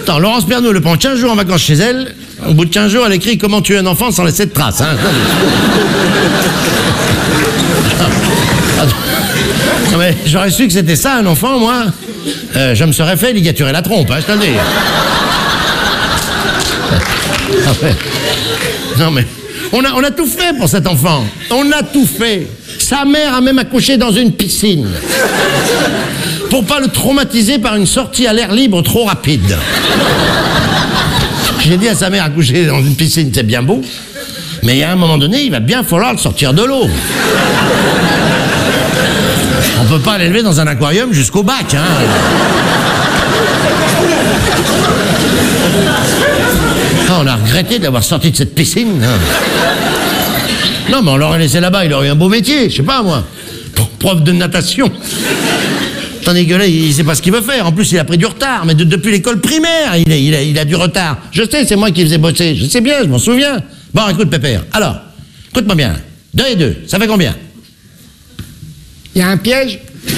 Attends, Laurence Pernou le prend 15 jours en vacances chez elle. Au bout de 15 jours, elle écrit comment tuer un enfant sans laisser de traces. Hein. Non mais j'aurais su que c'était ça un enfant, moi. Je me serais fait ligaturer la trompe, hein, je te le dis. Non mais, on a tout fait pour cet enfant. On a tout fait. Sa mère a même accouché dans une piscine. Pour pas le traumatiser par une sortie à l'air libre trop rapide. J'ai dit à sa mère, accoucher dans une piscine, c'est bien beau. Mais il y a un moment donné, il va bien falloir le sortir de l'eau. On peut pas l'élever dans un aquarium jusqu'au bac, hein. Ah, on a regretté d'avoir sorti de cette piscine. Hein. Non, mais on l'aurait laissé là-bas, il aurait eu un beau métier, je sais pas moi. Prof de natation. Tandis que là, il sait pas ce qu'il veut faire. En plus, il a pris du retard. Mais depuis l'école primaire, il a du retard. Je sais, c'est moi qui le faisais bosser. Je sais bien, je m'en souviens. Bon, écoute, Pépère. Alors, écoute-moi bien. 2 et 2, ça fait combien? Il y a un piège?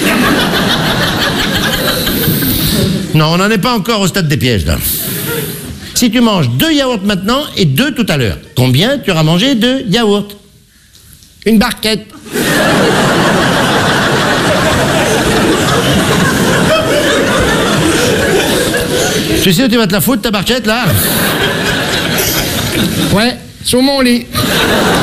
Non, on n'en est pas encore au stade des pièges, là. Si tu manges 2 yaourts maintenant et 2 tout à l'heure, combien tu auras mangé de yaourts? Une barquette. Tu sais où tu vas te la foutre, ta barquette, là? Ouais, sur mon lit.